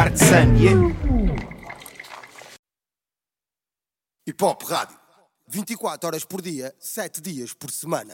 Hip Hop Rádio, 24 horas por dia, 7 dias por semana.